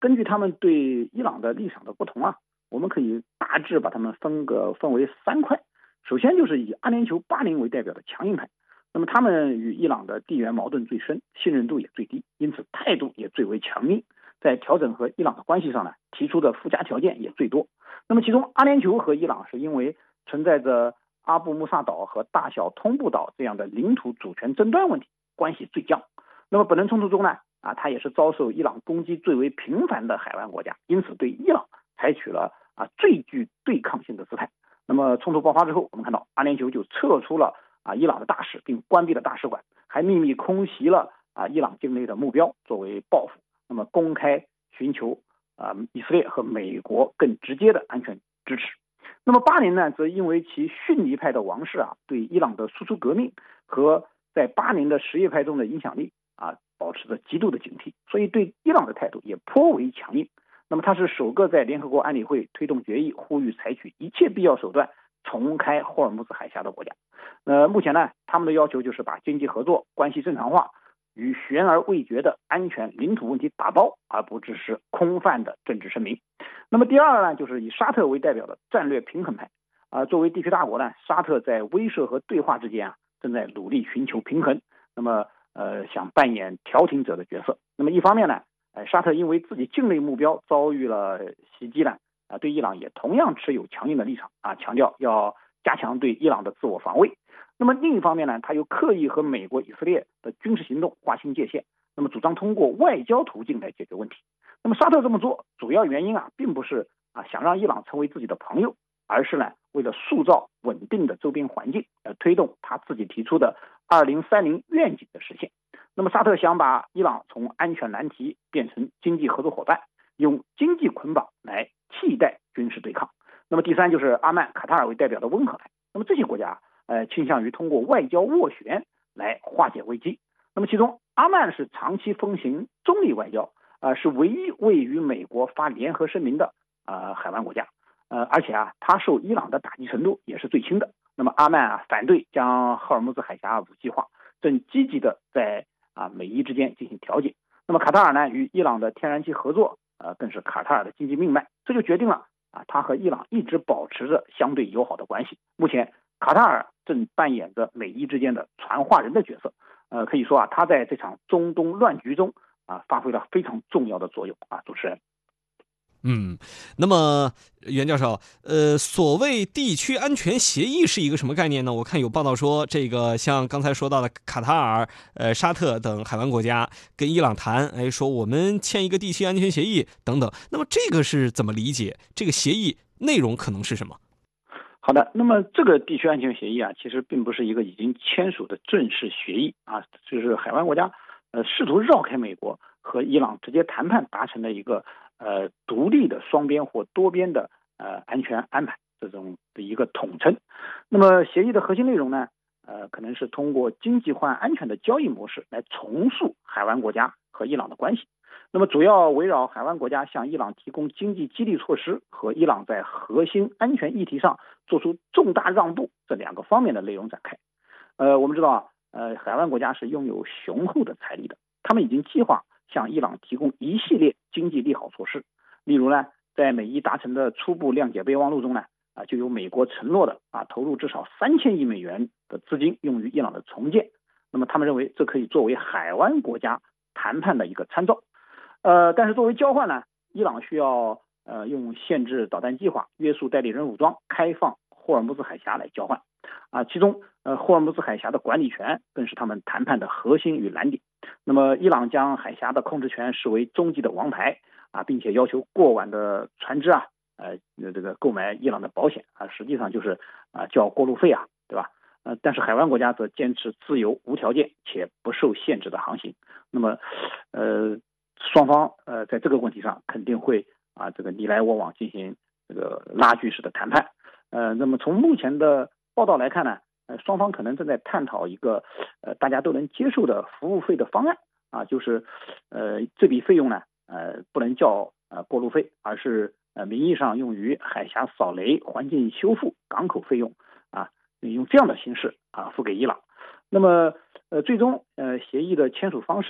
根据他们对伊朗的立场的不同啊，我们可以大致把他们分为3块。首先就是以阿联酋巴林为代表的强硬派，那么他们与伊朗的地缘矛盾最深，信任度也最低，因此态度也最为强硬，在调整和伊朗的关系上呢，提出的附加条件也最多。那么其中阿联酋和伊朗是因为存在着阿布穆萨岛和大小通布岛这样的领土主权争端问题，关系最僵。那么本轮冲突中呢，它也是遭受伊朗攻击最为频繁的海湾国家，因此对伊朗采取了最具对抗性的姿态。那么冲突爆发之后，我们看到阿联酋就撤出了伊朗的大使，并关闭了大使馆，还秘密空袭了伊朗境内的目标，作为报复。那么公开寻求以色列和美国更直接的安全支持。那么巴林呢，则因为其逊尼派的王室对伊朗的输出革命和在巴林的什叶派中的影响力保持着极度的警惕，所以对伊朗的态度也颇为强硬。那么他是首个在联合国安理会推动决议，呼吁采取一切必要手段重开霍尔木兹海峡的国家。目前呢，他们的要求就是把经济合作、关系正常化与悬而未决的安全领土问题打包，而不只是空泛的政治声明。那么第二呢，就是以沙特为代表的战略平衡派。作为地区大国呢，沙特在威慑和对话之间正在努力寻求平衡。那么想扮演调停者的角色。那么一方面呢，沙特因为自己境内目标遭遇了袭击呢，对伊朗也同样持有强硬的立场强调要加强对伊朗的自我防卫。那么另一方面呢，他又刻意和美国、以色列的军事行动划清界限，那么主张通过外交途径来解决问题。那么沙特这么做，主要原因并不是想让伊朗成为自己的朋友，而是呢为了塑造稳定的周边环境，推动他自己提出的2030愿景的实现。那么沙特想把伊朗从安全难题变成经济合作伙伴，用经济捆绑来替代军事对抗。那么第三就是阿曼、卡塔尔为代表的温和派。那么这些国家倾向于通过外交斡旋来化解危机。那么其中阿曼是长期奉行中立外交，是唯一未与美国发联合声明的海湾国家。而且它受伊朗的打击程度也是最轻的。那么阿曼反对将赫尔木兹海峡武器化，正积极的在美伊之间进行调解。那么卡塔尔呢，与伊朗的天然气合作更是卡塔尔的经济命脉，这就决定了他和伊朗一直保持着相对友好的关系。目前卡塔尔正扮演着美伊之间的传话人的角色，可以说他在这场中东乱局中发挥了非常重要的作用主持人。 那么袁教授，所谓地区安全协议是一个什么概念呢？我看有报道说，这个像刚才说到的卡塔尔、沙特等海湾国家跟伊朗谈，说我们签一个地区安全协议等等。那么这个是怎么理解？这个协议内容可能是什么？ 好的，那么这个地区安全协议其实并不是一个已经签署的正式协议就是海湾国家试图绕开美国和伊朗直接谈判达成的一个独立的双边或多边的安全安排这种的一个统称。那么协议的核心内容呢，可能是通过经济换安全的交易模式来重塑海湾国家和伊朗的关系。那么主要围绕海湾国家向伊朗提供经济激励措施和伊朗在核心安全议题上做出重大让步这2个方面的内容展开。我们知道海湾国家是拥有雄厚的财力的，他们已经计划向伊朗提供一系列经济利好措施。例如呢，在美伊达成的初步谅解备忘录中呢，就有美国承诺的投入至少3000亿美元的资金用于伊朗的重建。那么他们认为这可以作为海湾国家谈判的一个参照。但是作为交换呢，伊朗需要用限制导弹计划、约束代理人武装、开放霍尔木兹海峡来交换其中霍尔木兹海峡的管理权更是他们谈判的核心与难点。那么伊朗将海峡的控制权视为终极的王牌并且要求过往的船只这个购买伊朗的保险实际上就是交过路费对吧？但是海湾国家则坚持自由、无条件且不受限制的航行。那么双方在这个问题上肯定会这个你来我往进行这个拉锯式的谈判。那么从目前的报道来看呢，双方可能正在探讨一个大家都能接受的服务费的方案就是这笔费用呢不能叫过路费，而是名义上用于海峡扫雷、环境修复、港口费用用这样的形式付给伊朗。那么最终协议的签署方式呢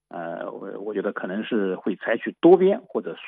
我觉得可能是会采取多边或者